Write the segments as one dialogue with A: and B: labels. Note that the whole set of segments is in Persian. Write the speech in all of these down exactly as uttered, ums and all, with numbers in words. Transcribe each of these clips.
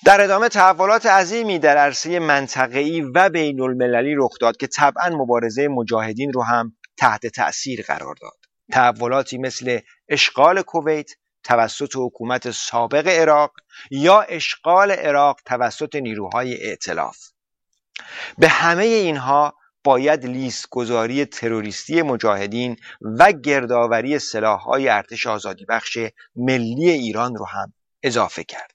A: در ادامه تحولات عظیمی در عرصه منطقه‌ای و بین المللی رخ داد که طبعاً مبارزه مجاهدین رو هم تحت تأثیر قرار داد. تحولاتی مثل اشغال کویت توسط حکومت سابق عراق یا اشغال عراق توسط نیروهای ائتلاف. به همه اینها باید لیست گذاری تروریستی مجاهدین و گردآوری سلاح‌های ارتش آزادی بخش ملی ایران رو هم اضافه کرد.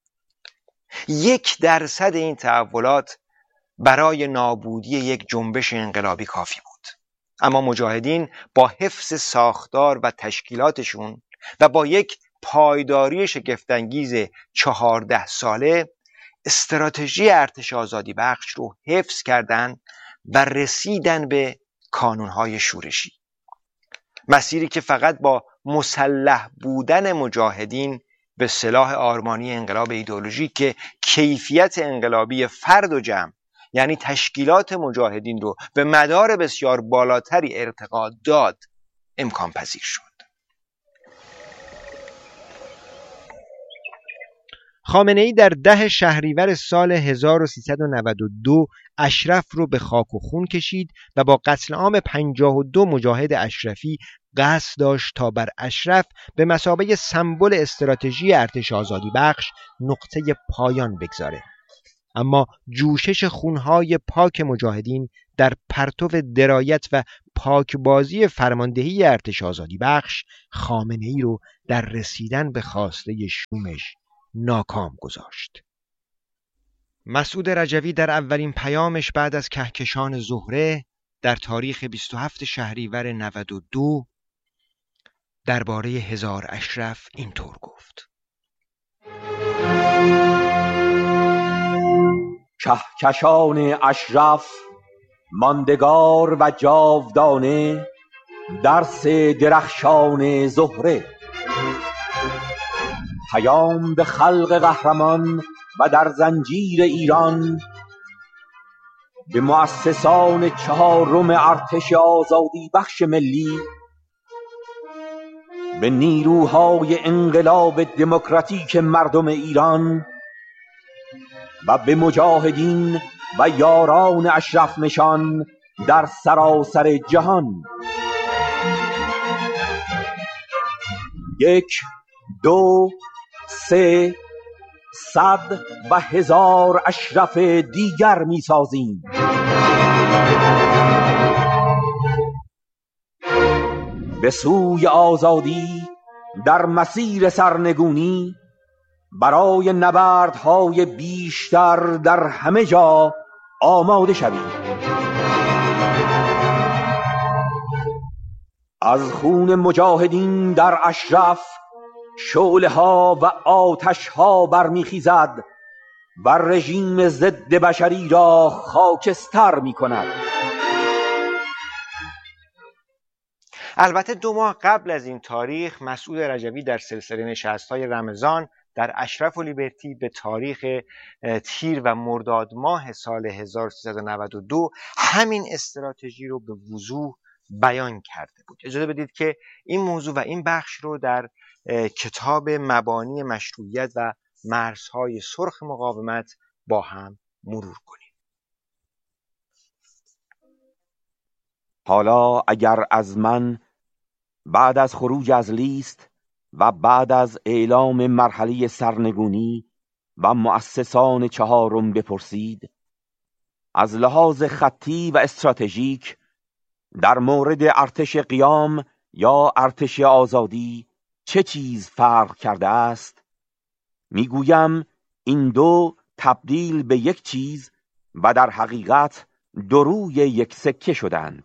A: یک درصد این تحولات برای نابودی یک جنبش انقلابی کافی بود، اما مجاهدین با حفظ ساختار و تشکیلاتشون و با یک پایداری شگفت‌انگیز چهارده ساله استراتژی ارتش آزادی بخش رو حفظ کردند و رسیدن به کانونهای شورشی، مسیری که فقط با مسلح بودن مجاهدین به سلاح آرمانی انقلاب ایدئولوژیک که کیفیت انقلابی فرد و جمع یعنی تشکیلات مجاهدین رو به مدار بسیار بالاتری ارتقا داد امکان پذیر شد. خامنه‌ای در ده شهریور سال هزار و سیصد و نود و دو اشرف رو به خاک و خون کشید و با قتل عام پنجاه و دو مجاهد اشرفی قصد داشت تا بر اشرف به مثابه سمبل استراتژی ارتش آزادی بخش نقطه پایان بگذاره. اما جوشش خونهای پاک مجاهدین در پرتو درایت و پاکبازی فرماندهی ارتش آزادی بخش خامنه‌ای رو در رسیدن به خواسته شومش ناکام گذاشت. مسعود رجوی در اولین پیامش بعد از کهکشان زهره در تاریخ بیست و هفتم شهریور نود و دو درباره هزار اشرف اینطور گفت:
B: کهکشان اشرف ماندگار و جاودانه، درس درخشان زهره، پیام به خلق قهرمان و در زنجیر ایران، به مؤسسان چهارم ارتش آزادی بخش ملی، به نیروهای انقلاب دموکراتیک مردم ایران و به مجاهدین و یاران اشرف نشان در سراسر جهان. یک، دو، سه، صد و هزار اشرف دیگر می سازیم. به سوی آزادی در مسیر سرنگونی، برای نبردهای بیشتر در همه جا آماده شوید. از خون مجاهدین در اشرف شعله ها و آتش ها برمیخیزد و رژیم ضد بشری را خاکستر می کند.
A: البته دو ماه قبل از این تاریخ مسعود رجوی در سلسله نشست‌های رمضان در اشرف و لیبرتی به تاریخ تیر و مرداد ماه سال هزار و سیصد و نود و دو همین استراتژی رو به وضوح بیان کرده بود. اجازه بدید که این موضوع و این بخش رو در کتاب مبانی مشروعیت و مرزهای سرخ مقاومت با هم مرور کنیم.
B: حالا اگر از من بعد از خروج از لیست و بعد از اعلام مرحله سرنگونی و مؤسسان چهارم بپرسید، از لحاظ خطی و استراتژیک در مورد ارتش قیام یا ارتش آزادی چه چیز فرق کرده است، میگویم این دو تبدیل به یک چیز و در حقیقت دو روی یک سکه شدند.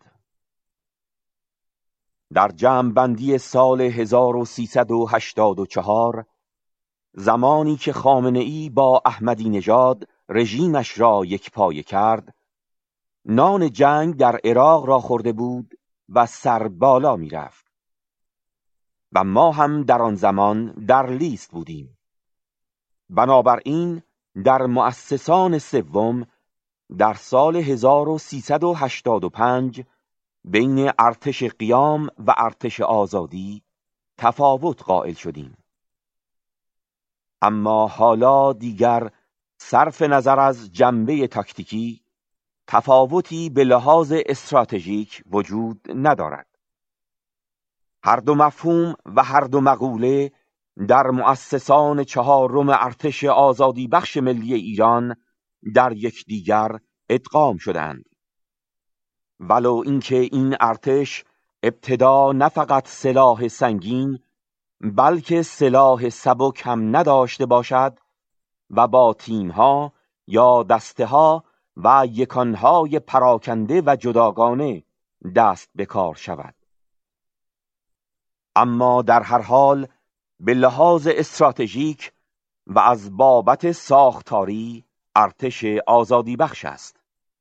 B: در جمع‌بندی سال هزار و سیصد و هشتاد و چهار، زمانی که خامنه‌ای با احمدی نژاد رژیمش را یکپایه کرد، نان جنگ در عراق را خورده بود و سر بالا می رفت و ما هم در آن زمان در لیست بودیم. بنابراین در مؤسسان سوم در سال هزار و سیصد و هشتاد و پنج بین ارتش قیام و ارتش آزادی تفاوت قائل شدیم. اما حالا دیگر صرف نظر از جنبه تاکتیکی تفاوتی به لحاظ استراتژیک وجود ندارد. هر دو مفهوم و هر دو مقوله در مؤسسان چهارم ارتش آزادی بخش ملی ایران در یکدیگر ادغام شدند. ولو اینکه این ارتش ابتدا نه فقط سلاح سنگین بلکه سلاح سبک هم نداشته باشد و با تیم‌ها یا دسته‌ها و یکانهای پراکنده و جداگانه دست به کار شود. اما در هر حال به لحاظ استراتژیک و از بابت ساختاری ارتش آزادی بخش است.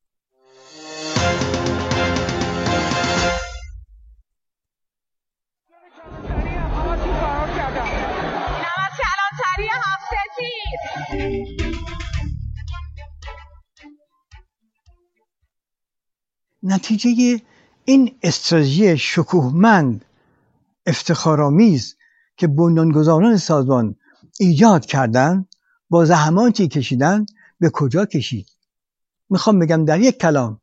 C: نتیجه این استراتژی شکوهمند افتخارآمیز که بنیانگذاران سازمان ایجاد کردند با زحماتی کشیدن به کجا کشید؟ میخوام بگم در یک کلام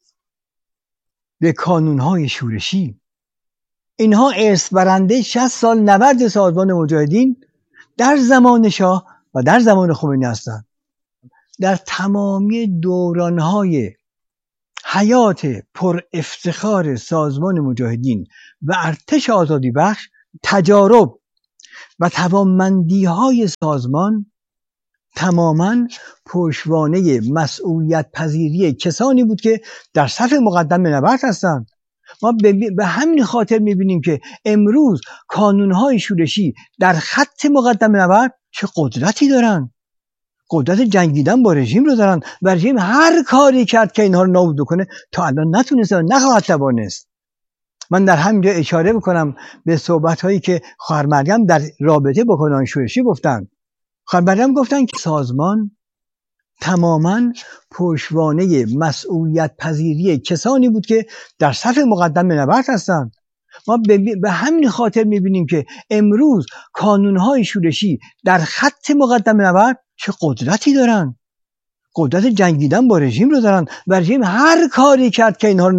C: به کانونهای شورشی. اینها ارث برنده شصت سال نبرد سازمان مجاهدین در زمان شاه و در زمان خمینی هستند. در تمامی دورانهای حیات پر افتخار سازمان مجاهدین و ارتش آزادی بخش تجارب و توانمندی های سازمان تماما پشتوانه مسئولیت پذیری کسانی بود که در صف مقدم نبرد هستند. ما به همین خاطر میبینیم که امروز کانونهای شورشی در خط مقدم نبرد چه قدرتی دارن، قدرت جنگیدن با رژیم رو دارن و رژیم هر کاری کرد که اینها رو نابود بکنه تا الان نتونسته و نخواهد توانست. من در همینجا اشاره میکنم به صحبت هایی که خواهر مریم در رابطه با کانونهای شورشی گفتن. خواهر مریم گفتن که سازمان تماما پشتوانه مسئولیت پذیری کسانی بود که در صف مقدم نبرد هستند. ما به همین خاطر میبینیم که امروز کانونهای شورشی در خط مقدم نبرد چه قدرتی دارن، قدرت جنگیدن با رژیم رو دارن و رژیم هر کاری کرد که اینها